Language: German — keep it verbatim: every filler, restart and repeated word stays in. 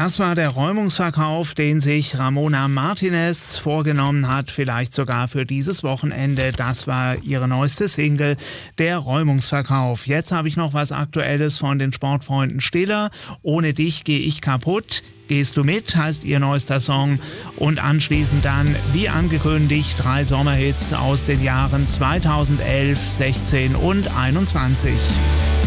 Das war der Räumungsverkauf, den sich Ramona Martinez vorgenommen hat, vielleicht sogar für dieses Wochenende. Das war ihre neueste Single, der Räumungsverkauf. Jetzt habe ich noch was Aktuelles von den Sportfreunden Stiller. Ohne dich gehe ich kaputt. Gehst du mit, heißt ihr neuester Song. Und anschließend dann, wie angekündigt, drei Sommerhits aus den Jahren zweitausendelf, sechzehn und einundzwanzig.